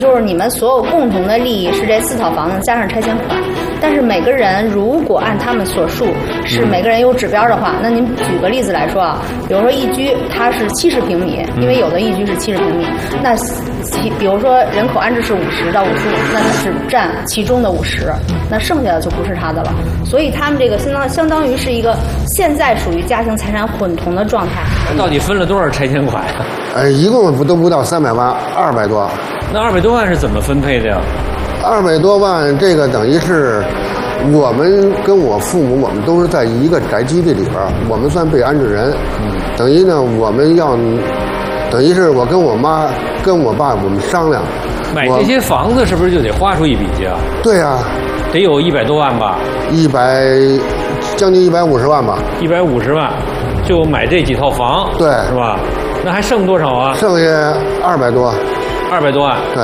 就是你们所有共同的利益是这4套房子加上拆迁款，但是每个人如果按他们所述是每个人有指标的话，那您举个例子来说啊，比如说一居它是70平米，因为有的一居是70平米，那比如说人口安置是50到55，那它只占其中的50，那剩下的就不是他的了。所以他们这个相当于是一个现在属于家庭财产混同的状态。 到底分了多少拆迁款呀？ 一共都不到300万，200多。 那200多万是怎么分配的呀 ？200多万，这个等于是我们跟我父母，我们都是在一个宅基地里边，我们算被安置人。等于呢，我们要，等于是我跟我妈、跟我爸，我们商量， 买这些房子是不是就得花出一笔去啊？ 对啊， 得有100多万吧将近150万吧。 150万，就买这几套房， 对， 是吧？那还剩多少啊？ 剩下200多。 200多万。 对。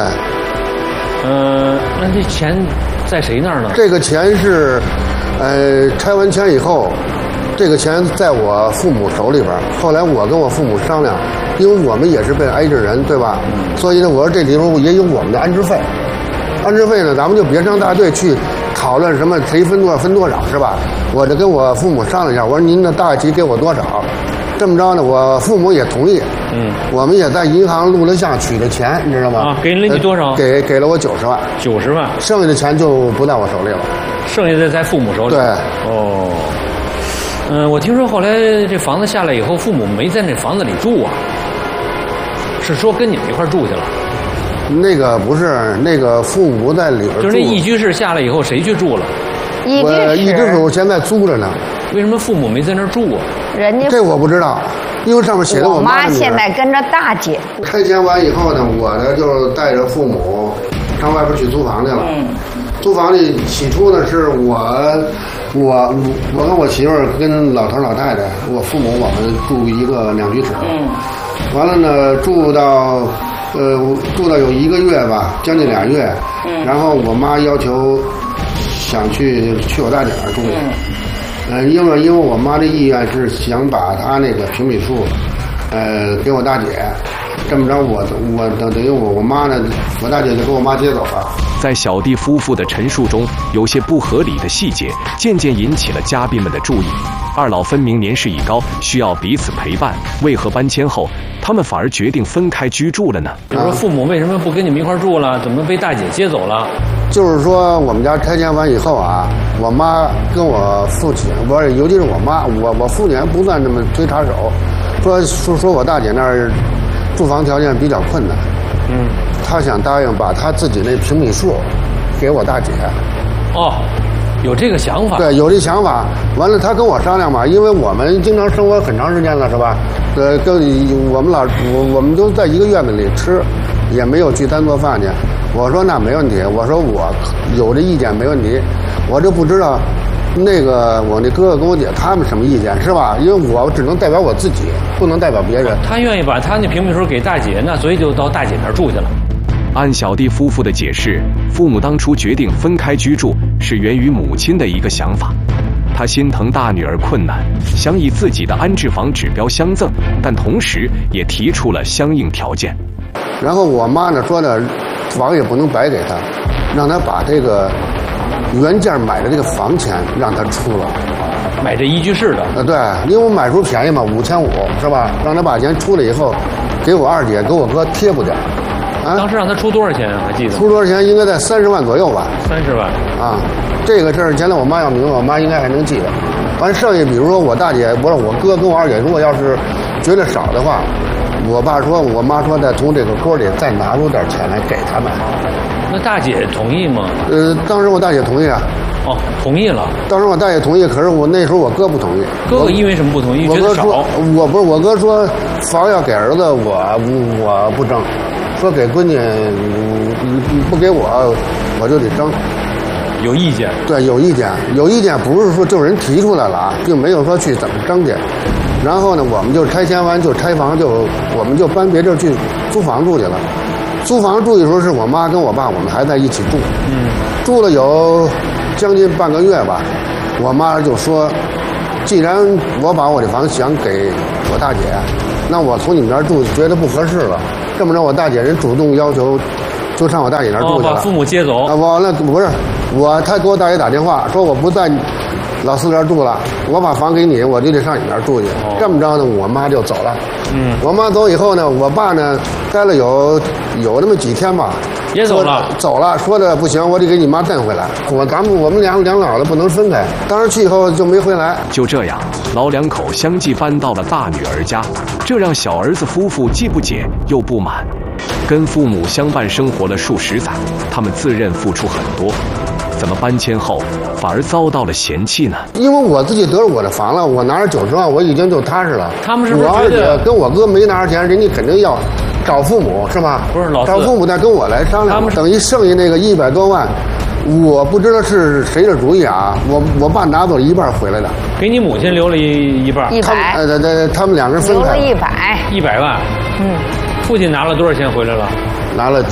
那这钱在谁那儿呢？ 这个钱是，拆完迁以后，这个钱在我父母手里边。后来我跟我父母商量，因为我们也是被安置人，对吧？所以呢，我说这里头也有我们的安置费。安置费呢，咱们就别上大队去讨论什么谁分多少，是吧？我就跟我父母商量一下，我说您的大旗给我多少？这么着呢，我父母也同意。我们也在银行录了像取的钱，你知道吗？ 啊，给了你多少？ 给了我90万。 90万， 剩下的钱就不在我手里了。 剩下的在父母手里。 对。 哦。我听说后来这房子下来以后，父母没在那房子里住啊，是说跟你们一块住去了。 那个不是，那个父母在里边住。 就是那一居室下来以后，谁去住了？ 我一居室我现在租着呢。 为什么父母没在那儿住啊？ 人家这我不知道，因为上面写的我妈现在跟着大姐。 拆迁完以后呢，我呢就带着父母上外边去租房去了。租房里起初呢是我跟我媳妇儿跟老头老太太，我父母我们住一个2居室。完了呢，住到有1个月吧，将近2月。然后我妈要求想去我大姐那儿住。因为我妈的意愿是想把她那个平米数，给我大姐，这么着我等于我妈呢，我大姐就给我妈接走了。 在小弟夫妇的陈述中，有些不合理的细节渐渐引起了嘉宾们的注意。二老分明年事已高，需要彼此陪伴，为何搬迁后他们反而决定分开居住了呢？ 比如说父母为什么不跟你们一块住了？怎么被大姐接走了？ 就是说我们家拆迁完以后啊，我妈跟我父亲，尤其是我妈，我父亲还不算这么推插手，说我大姐那儿住房条件比较困难。他想答应把他自己那平米数给我大姐。 哦，有这个想法。 对，有这想法。完了，他跟我商量嘛，因为我们经常生活很长时间了，是吧？跟我们都在一个院子里吃，也没有去单做饭去。我说那没问题，我说我有这意见没问题，我就不知道那个我那哥哥跟我姐他们什么意见，是吧？因为我只能代表我自己，不能代表别人。 他愿意把他那平米数给大姐，那所以就到大姐那儿住去了。 按小弟夫妇的解释，父母当初决定分开居住是源于母亲的一个想法。他心疼大女儿困难，想以自己的安置房指标相赠，但同时也提出了相应条件。 然后我妈呢说呢，房也不能白给他，让他把这个原价买的这个房钱让他出了。 买这1居室的。 对，因为我买时候便宜嘛，5500是吧？让他把钱出了以后，给我二姐给我哥贴补点。 当时让他出多少钱啊？还记得？ 出多少钱？应该在30万左右吧。 30万。 啊，这个事儿现在我妈要明白，我妈应该还能记得。完剩下，比如说我大姐，不是我哥跟我二姐，如果要是觉得少的话，我妈说再从这个沟里再拿出点钱来给他们。 那大姐同意吗？ 当时我大姐同意啊。 哦，同意了。 当时我大姐同意，可是那时候我哥不同意。 哥哥因为什么不同意？ 我哥说，我哥说房要给儿子，我不争。说给闺女，你不给我就得争。 有意见？ 对，有意见不是说就是人提出来了啊，并没有说去怎么争去。然后呢，我们就拆迁完就拆房，我们就搬别地儿去租房住去了。租房住的时候是我妈跟我爸，我们还在一起住。住了有将近半个月吧，我妈就说，既然我把我的房想给我大姐，那我从你们那儿住觉得不合适了。这么着，我大姐人主动要求就上我大姐那儿住去了。 把父母接走。 我那不是我，他给我大姐打电话说我不在老四这儿住了，我把房给你，我就得上你那儿住去。这么着呢，我妈就走了。我妈走以后呢，我爸呢待了有那么几天吧， 也走了。 走了，说的不行，我得给你妈带回来。我们两老的不能分开。当时去以后就没回来。 就这样，老两口相继搬到了大女儿家，这让小儿子夫妇既不解又不满。跟父母相伴生活了数十载，他们自认付出很多，怎么搬迁后反而遭到了嫌弃呢？ 因为我自己得了我的房了，我拿着90万，我已经就踏实了。 他们是不是我二姐跟我哥没拿着钱，人家肯定要找父母是吧？ 不是老四找父母再跟我来商量。 他们等于剩下那个100多万，我不知道是谁的主意啊。我爸拿走一半回来的， 给你母亲留了一半。 他们两个人分开。 留了 100万。父亲拿了多少钱回来了？ 拿了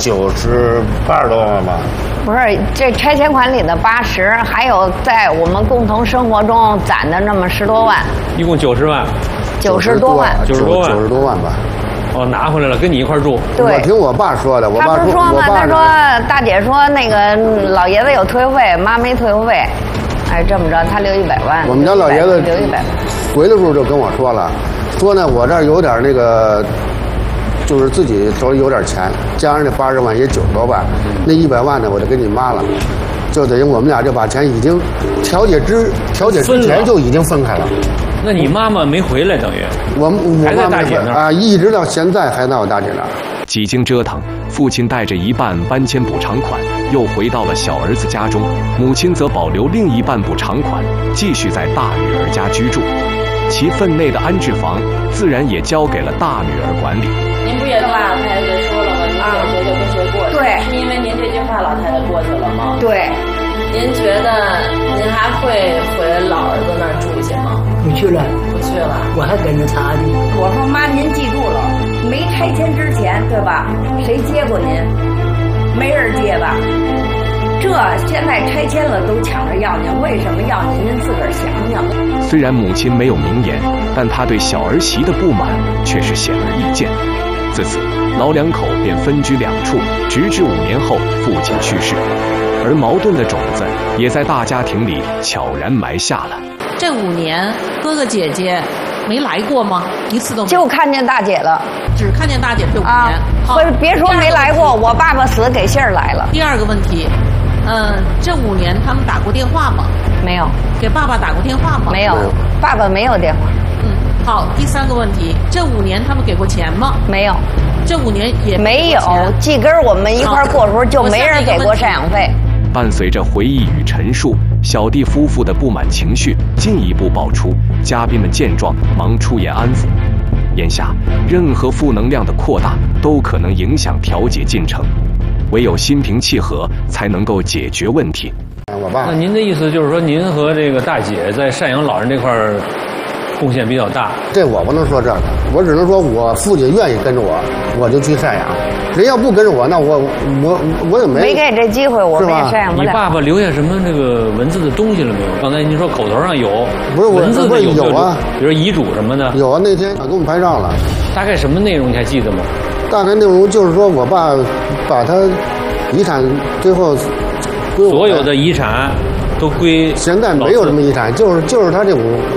80多万吧。 不是，这拆迁款里的80，还有在我们共同生活中攒的那么10多万， 一共90万。 90多万 ，90多万吧。 拿回来了，跟你一块住。 对， 我听我爸说的。 他不是说吗？他说大姐说那个老爷子有退费，妈没退费。哎，这么着，他留100万。 我们家老爷子留100万。 回来的时候就跟我说了，说呢我这儿有点那个。就是自己手里有点钱，加上那80万也90多万，那100万呢我就给你妈了，就等于我们俩就把钱已经调解之前就已经分开了。 那你妈妈没回来，等于我还在大姐那儿啊，一直到现在还在我大姐那儿。 几经折腾，父亲带着一半搬迁补偿款又回到了小儿子家中，母亲则保留另一半补偿款，继续在大女儿家居住。其分内的安置房自然也交给了大女儿管理。 您不也跟老太太说了吗？您想谁就跟谁过去。 对， 是因为您这句话老太太过去了吗？ 对。 您觉得您还会回老儿子那儿住去吗？ 不去了， 不去了。 我还跟着他呢。 我说妈，您记住了，没拆迁之前，对吧？谁接过您？没人接吧？这现在拆迁了都抢着要您，为什么要您？您自个儿想想。 虽然母亲没有明言，但她对小儿媳的不满却是显而易见。自此，老两口便分居两处，直至5年后父亲去世，而矛盾的种子也在大家庭里悄然埋下了。 这5年，哥哥姐姐没来过吗？一次都没。 就看见大姐了， 只看见大姐这5年。 好，别说没来过，我爸爸死给信儿来了。 第二个问题，这5年他们打过电话吗？ 没有。 给爸爸打过电话吗？ 没有，爸爸没有电话。 好，第3个问题，这5年他们给过钱吗？ 没有。 这5年也没有。记根我们一块过的时候就没人给过赡养费。 伴随着回忆与陈述，小弟夫妇的不满情绪进一步爆出，嘉宾们见状忙出言安抚。眼下，任何负能量的扩大都可能影响调解进程，唯有心平气和才能够解决问题。 我爸， 那您的意思就是说，您和这个大姐在赡养老人这块儿贡献比较大？ 这我不能说这个，我只能说我父亲愿意跟着我，我就去赡养。人要不跟着我，那我也没给这机会，我们也赡养不了。 你爸爸留下什么那个文字的东西了没有？刚才您说口头上有， 不是文字的有啊， 比如遗嘱什么的。 有啊，那天给我们拍照了。 大概什么内容你还记得吗？ 大概内容就是说我爸把他遗产最后所有的遗产都归。 现在没有什么遗产，就是他这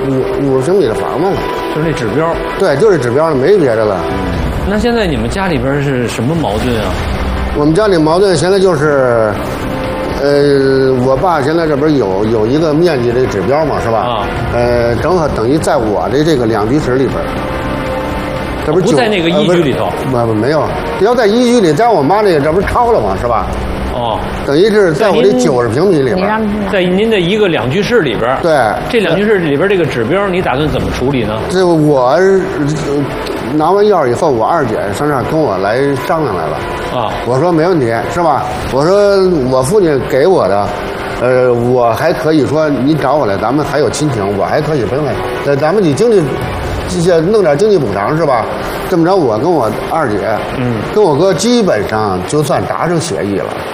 50平米的房子了， 就是那指标。对， 就是指标了，没别的了。 那现在你们家里边是什么矛盾啊？ 我们家里矛盾现在就是，我爸现在这边有一个面积的指标嘛，是吧？ 啊。 正好等于在我的这个2居室里边。这不在那个1居里头？ 没有，要在1居里，在我妈这个这不是超了吗？是吧？ 哦， 等于是在我这90平米里边， 在您的一个2居室里边。 对， 这2居室里边这个指标，你打算怎么处理呢？ 这我拿完钥匙以后，我二姐上这儿跟我来商量来了。啊，我说没问题，是吧？我说我父亲给我的，我还可以说你找我来，咱们还有亲情，我还可以分开，咱们你经济。弄点经济补偿是吧？这么着，我跟我二姐，跟我哥基本上就算达成协议了。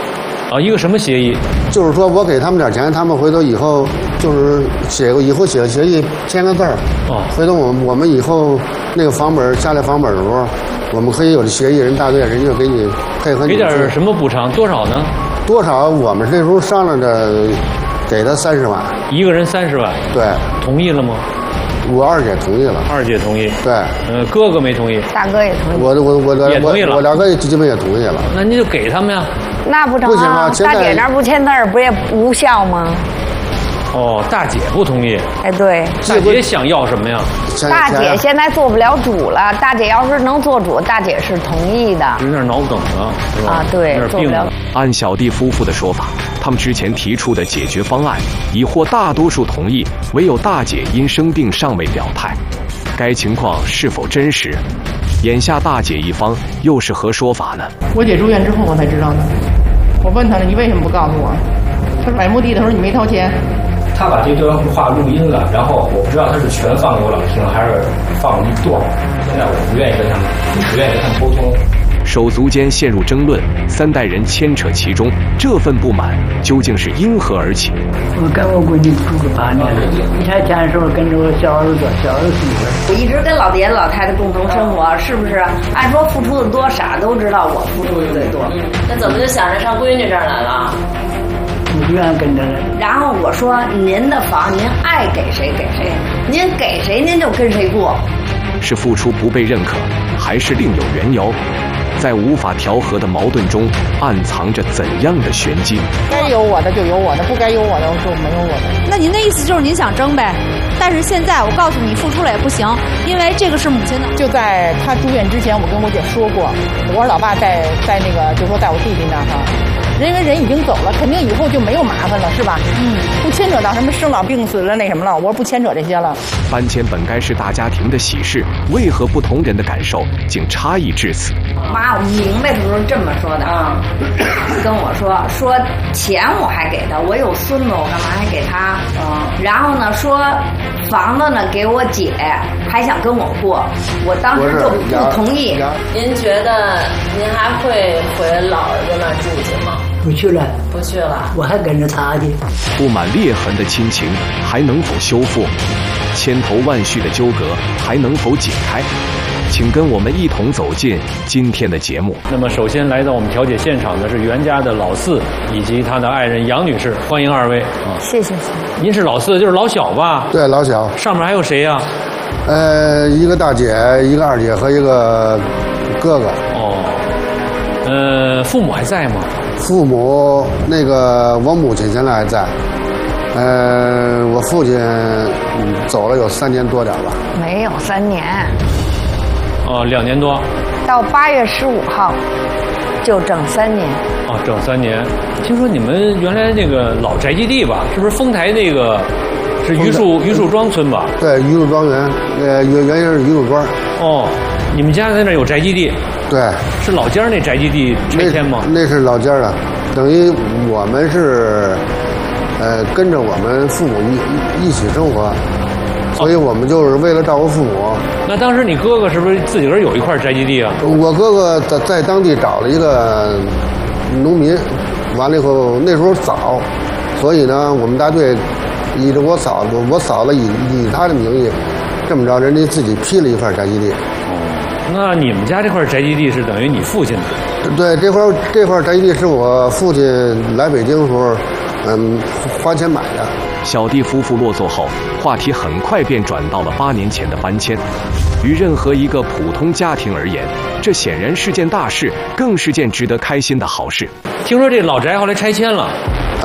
啊，一个什么协议？ 就是说我给他们点钱，他们回头以后就是写个协议，签个字儿。 哦， 回头我们以后那个房本下来房本的时候，我们可以有的协议，人大队人就给你配合你。 给点什么补偿？多少呢？ 多少？我们那时候商量着给他30万， 一个人30万。 对， 同意了吗？ 我二姐同意了。 二姐同意。 对。 哥哥没同意。 大哥也同意。 也同意了。 我两个基本也同意了。 那你就给他们呀。 那不成不行啊！ 大姐那不签字儿不也无效吗？ 哦，大姐不同意。 哎，对。 大姐想要什么呀？ 大姐现在做不了主了。大姐要是能做主，大姐是同意的。 有点脑梗了，是吧？ 啊，对，做不了。 按小弟夫妇的说法，他们之前提出的解决方案已获大多数同意，唯有大姐因生病尚未表态。该情况是否真实？眼下大姐一方又是何说法呢？ 我姐住院之后我才知道的。我问她了，你为什么不告诉我？她说买墓地的时候你没掏钱。 他把这段话录音了，然后我不知道他是全放给我老听，还是放了一段。现在我不愿意跟他们沟通。 手足间陷入争论，3代人牵扯其中，这份不满究竟是因何而起？ 我跟我闺女住个8年了，一拆迁的时候跟着我小儿子我一直跟老爷子老太太共同生活，是不是？按说付出的多，傻都知道我付出的最多。 那怎么就想着上闺女这儿来了？ 不愿跟着人。 然后我说您的房您爱给谁给谁，您给谁您就跟谁过。 是付出不被认可，还是另有缘由？在无法调和的矛盾中，暗藏着怎样的玄机？ 该有我的就有我的，不该有我的就没有我的。 那您的意思就是您想争呗？但是现在我告诉你，付出了也不行，因为这个是母亲的。 就在他住院之前，我跟我姐说过，我说老爸在那个，就说在我弟弟那儿哈。因为人已经走了，肯定以后就没有麻烦了，是吧？不牵扯到什么生老病死了那什么了，我说不牵扯这些了。 搬迁本该是大家庭的喜事，为何不同人的感受竟差异至此？ 妈，我明白的时候这么说的啊，跟我说钱我还给他，我有孙子，我干嘛还给他？然后呢说房子呢给我姐，还想跟我过，我当时就不同意。 您觉得您还会回老儿子那儿住去吗？ 不去了， 不去了， 我还跟着他去。 布满裂痕的亲情还能否修复？千头万绪的纠葛还能否解开？请跟我们一同走进今天的节目。 那么，首先来到我们调解现场的是袁家的老四以及他的爱人杨女士，欢迎二位啊！ 谢谢。 您是老四，就是老小吧？ 对，老小。 上面还有谁呀？ 一个大姐，一个二姐和一个哥哥。 哦。父母还在吗？ 父母那个我母亲现在还在。我父亲走了有3年多点吧。 没有3年。 哦，2年多。 到8月15号，就整3年。 哦，整3年。听说你们原来那个老宅基地吧，是不是丰台那个是榆树庄村吧？ 对，榆树庄园，原先是榆树庄。 哦，你们家在那有宅基地？ 对。是老家那宅基地拆迁吗？ 那是老家的，等于我们是跟着我们父母一起生活，所以我们就是为了照顾父母。 那当时你哥哥是不是自己个儿有一块宅基地啊？ 我哥哥在当地找了一个农民，完了以后那时候早，所以呢，我们大队依着我嫂子以他的名义，这么着，人家自己批了一块宅基地。 那你们家这块宅基地是等于你父亲的？ 对，这块宅基地是我父亲来北京的时候，花钱买的。 小弟夫妇落座后，话题很快便转到了8年前的搬迁。于任何一个普通家庭而言，这显然是件大事，更是件值得开心的好事。 听说这老宅后来拆迁了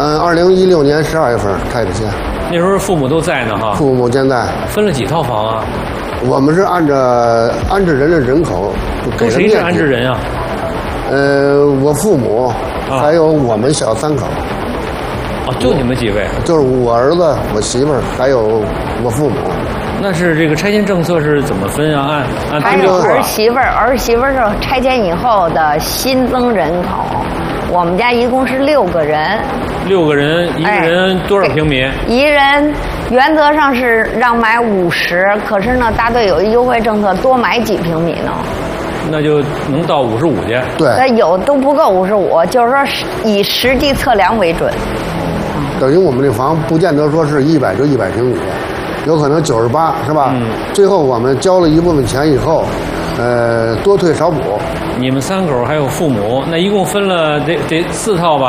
？2016年12月份拆的迁。 那时候父母都在呢哈。 父母健在。 分了几套房啊？ 我们是按照安置人的人口给的面积。 谁是安置人啊？ 我父母，还有我们小3口。 哦，就你们几位？ 就是我儿子、我媳妇儿，还有我父母。 那是这个拆迁政策是怎么分啊？按还有儿媳妇儿是拆迁以后的新增人口。我们家一共是6个人。 6个人，一个人多少平米？ 一人原则上是让买50，可是呢，大队有一优惠政策，多买几平米呢。 那就能到55去。 对， 那有都不够55，就是说以实际测量为准。 等于我们这房不见得说是100就100平米，有可能98，是吧？最后我们交了一部分钱以后，多退少补。 你们3口还有父母，那一共分了这4套吧？